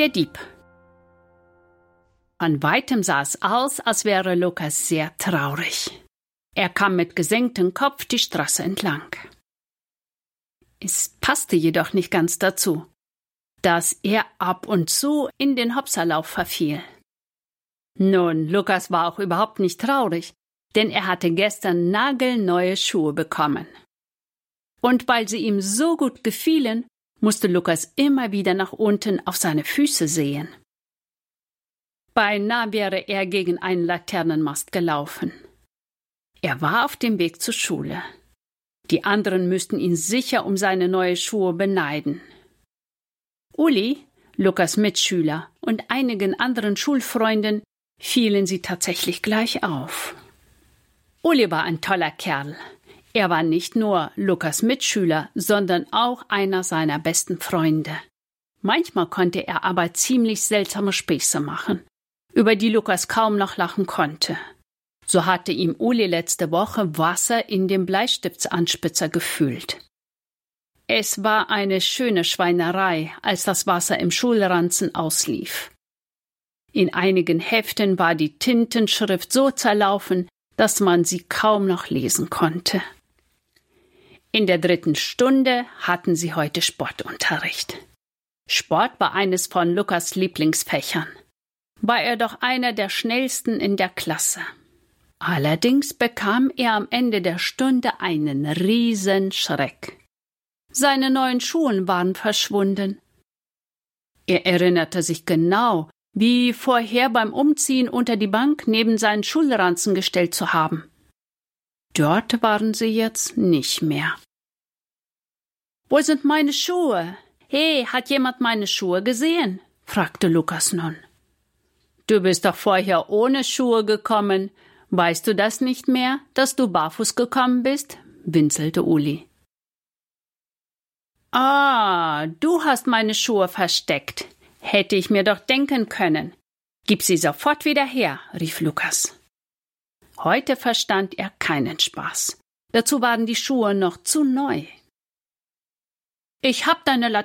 Der Dieb. Von weitem sah es aus, als wäre Lukas sehr traurig. Er kam mit gesenktem Kopf die Straße entlang. Es passte jedoch nicht ganz dazu, dass er ab und zu in den Hopserlauf verfiel. Nun, Lukas war auch überhaupt nicht traurig, denn er hatte gestern nagelneue Schuhe bekommen. Und weil sie ihm so gut gefielen, musste Lukas immer wieder nach unten auf seine Füße sehen. Beinahe wäre er gegen einen Laternenmast gelaufen. Er war auf dem Weg zur Schule. Die anderen müssten ihn sicher um seine neuen Schuhe beneiden. Uli, Lukas Mitschüler und einigen anderen Schulfreunden fielen sie tatsächlich gleich auf. Uli war ein toller Kerl. Er war nicht nur Lukas Mitschüler, sondern auch einer seiner besten Freunde. Manchmal konnte er aber ziemlich seltsame Späße machen, über die Lukas kaum noch lachen konnte. So hatte ihm Uli letzte Woche Wasser in den Bleistiftanspitzer gefüllt. Es war eine schöne Schweinerei, als das Wasser im Schulranzen auslief. In einigen Heften war die Tintenschrift so zerlaufen, dass man sie kaum noch lesen konnte. In der 3. Stunde hatten sie heute Sportunterricht. Sport war eines von Lukas Lieblingsfächern. War er doch einer der schnellsten in der Klasse. Allerdings bekam er am Ende der Stunde einen Riesenschreck. Seine neuen Schuhe waren verschwunden. Er erinnerte sich genau, wie vorher beim Umziehen unter die Bank neben seinen Schulranzen gestellt zu haben. Dort waren sie jetzt nicht mehr. »Wo sind meine Schuhe? Hey, hat jemand meine Schuhe gesehen?« fragte Lukas nun. »Du bist doch vorher ohne Schuhe gekommen. Weißt du das nicht mehr, dass du barfuß gekommen bist?« winselte Uli. »Ah, du hast meine Schuhe versteckt. Hätte ich mir doch denken können. Gib sie sofort wieder her«, rief Lukas. Heute verstand er keinen Spaß. Dazu waren die Schuhe noch zu neu. »Ich hab deine